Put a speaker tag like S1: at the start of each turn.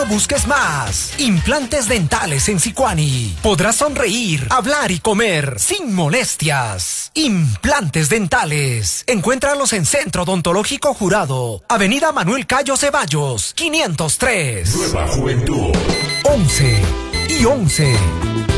S1: No busques más. Implantes dentales en Sicuani. Podrás sonreír, hablar y comer sin molestias. Implantes dentales. Encuéntralos en Centro Odontológico Jurado, Avenida Manuel Cayo Ceballos, 503.
S2: Nueva Juventud.
S1: 11 y 11.